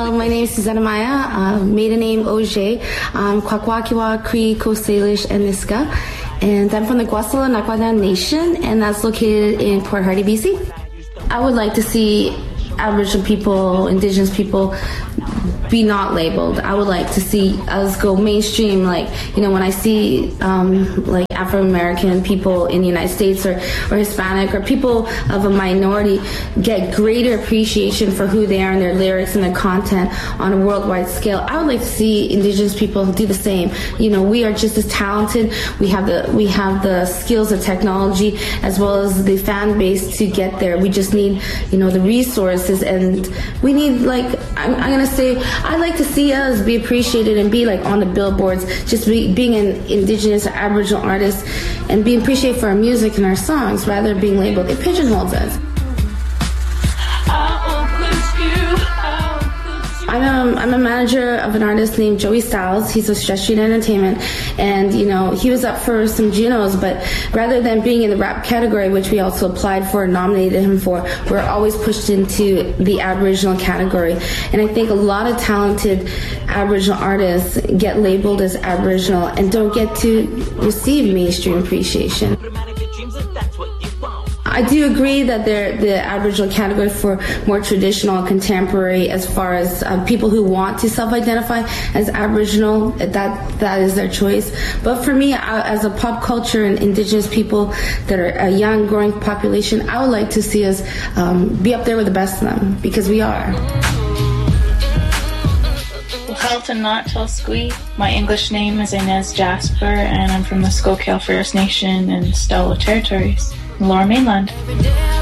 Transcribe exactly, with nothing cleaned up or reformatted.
Uh, My name is Susanna Maya, uh, maiden name Oj. I'm Kwakwakiwa, Cree, Coast Salish, and Niska. And I'm from the Guasala Nakwana Nation, and that's located in Port Hardy, B C. I would like to see Aboriginal people, Indigenous people, be not labeled. I would like to see us go mainstream. Like, you know, when I see um, like Afro-American people in the United States or, or Hispanic or people of a minority get greater appreciation for who they are and their lyrics and their content on a worldwide scale, I would like to see Indigenous people do the same. You know, we are just as talented. We have the we have the skills, the technology, as well as the fan base to get there. We just need, you know, the resources, and we need, like, I'm, I'm gonna say, I'd like to see us be appreciated and be like on the billboards, just be, being an Indigenous Aboriginal artist and being appreciated for our music and our songs rather than being labeled. It pigeonholes us. I'm a, I'm a manager of an artist named Joey Styles. He's with Stress Street Entertainment, and you know, he was up for some Junos, but rather than being in the rap category, which we also applied for and nominated him for, we're always pushed into the Aboriginal category. And I think a lot of talented Aboriginal artists get labeled as Aboriginal and don't get to receive mainstream appreciation. I do agree that they're the Aboriginal category for more traditional and contemporary, as far as uh, people who want to self-identify as Aboriginal, that that is their choice. But for me, I, as a pop culture and Indigenous people that are a young, growing population, I would like to see us um, be up there with the best of them, because we are. Halton Squee. My English name is Inez Jasper, and I'm from the Scokill First Nation in Stella Territories, Lower Mainland.